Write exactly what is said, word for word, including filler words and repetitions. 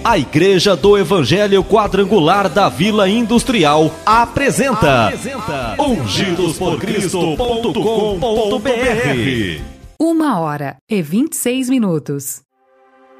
A Igreja do Evangelho Quadrangular da Vila Industrial apresenta, apresenta ungidos por cristo ponto com ponto br. Uma hora e vinte e seis minutos.